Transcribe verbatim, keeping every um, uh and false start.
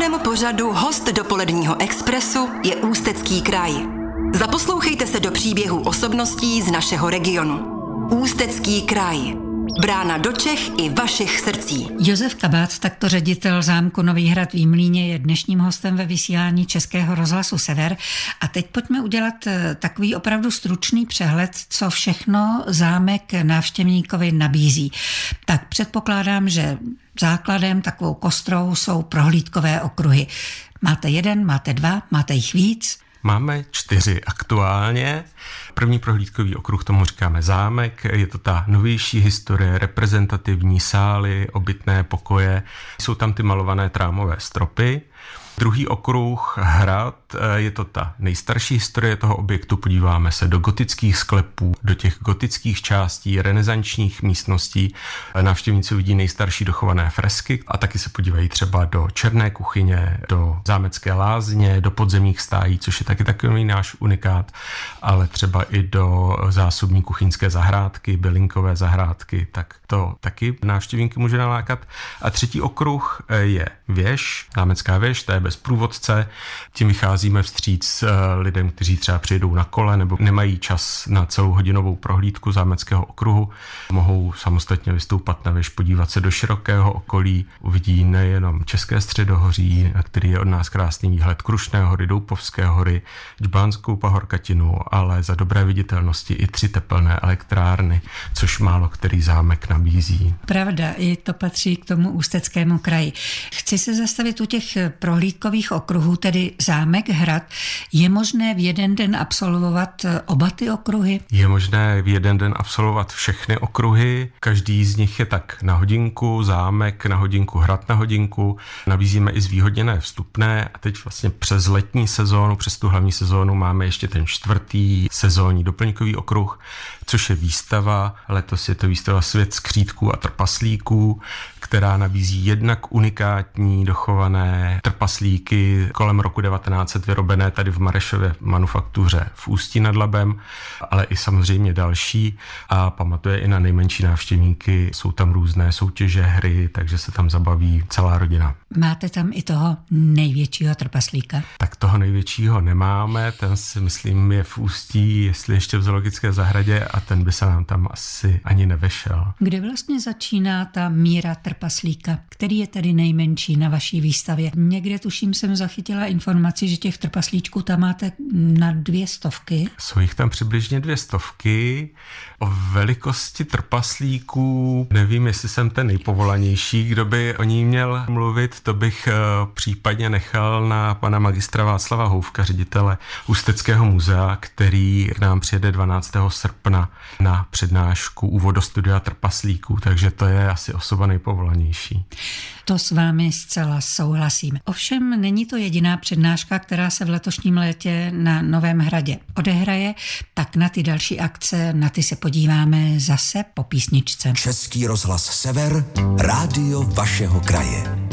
dnešním pořadu host dopoledního Expressu je Ústecký kraj. Zaposlouchejte se do příběhů osobností z našeho regionu. Ústecký kraj. Brána do Čech i vašich srdcí. Josef Kabác, takto ředitel zámku Nový Hrad v Jimlíně, je dnešním hostem ve vysílání Českého rozhlasu Sever. A teď pojďme udělat takový opravdu stručný přehled, co všechno zámek návštěvníkovi nabízí. Tak předpokládám, že základem, takovou kostrou jsou prohlídkové okruhy. Máte jeden, máte dva, máte jich víc? Máme čtyři aktuálně. První prohlídkový okruh, tomu říkáme zámek, je to ta novější historie, reprezentativní sály, obytné pokoje, jsou tam ty malované trámové stropy. Druhý okruh hrad, je to ta nejstarší historie toho objektu, podíváme se do gotických sklepů, do těch gotických částí, renesančních místností. Návštěvníci vidí nejstarší dochované fresky a taky se podívají třeba do černé kuchyně, do zámecké lázně, do podzemních stájí, což je taky takový náš unikát, ale třeba i do zásobní kuchyňské zahrádky, bylinkové zahrádky, tak to taky návštěvníky může nalákat. A třetí okruh je věž, zámecká věž, to je bez průvodce. Tím vycházíme vstříc lidem, kteří třeba přijedou na kole nebo nemají čas na celou hodinovou prohlídku zámeckého okruhu. Mohou samostatně vystoupat na věž, podívat se do širokého okolí. Uvidí nejenom České středohoří, na který je od nás krásný výhled, Krušné hory, Doupovské hory, Džbánskou pahorkatinu, ale za dobré viditelnosti i tři tepelné elektrárny, což málo který zámek nabízí. Pravda, i to patří k tomu Ústeckému kraji. Chci se zastavit u těch prohlídkových okruhů, tedy zámek, hrad. Je možné v jeden den absolvovat oba ty okruhy? Je možné v jeden den absolvovat všechny okruhy. Každý z nich je tak na hodinku, zámek na hodinku, hrad na hodinku. Nabízíme i zvýhodněné vstupné a teď vlastně přes letní sezónu, přes tu hlavní sezónu máme ještě ten čtvrtý sezónní doplňkový okruh, což je výstava. Letos je to výstava Svět skřítků a trpaslíků, která nabízí jednak unikátní dochované trpaslíky kolem roku devatenáct set vyrobené tady v Marešově manufaktuře v Ústí nad Labem, ale i samozřejmě další a pamatuje i na nejmenší návštěvníky. Jsou tam různé soutěže, hry, takže se tam zabaví celá rodina. Máte tam i toho největšího trpaslíka? Tak toho největšího nemáme, ten si myslím je v Ústí, jestli ještě v zoologické zahradě a ten by se nám tam asi ani nevešel. Kde vlastně začíná ta míra trpaslíka, který je tedy nejmenší na vaší výstavě? Někde tuším jsem zachytila informaci, že těch trpaslíčků tam máte na dvě stovky. Jsou jich tam přibližně dvě stovky. O velikosti trpaslíků nevím, jestli jsem ten nejpovolanější, kdo by o ní měl mluvit, to bych případně nechal na pana magistra Václava Houfka, ředitele Ústeckého muzea, který k nám přijede dvanáctého srpna na přednášku Úvod do studia trpaslíků, takže to je asi osoba nejpovolanější. To s vámi zcela souhlasím. Ovšem není to jediná přednáška, která se v letošním létě na Novém Hradě odehraje, tak na ty další akce, na ty se podíváme zase po písničce. Český rozhlas Sever, rádio vašeho kraje.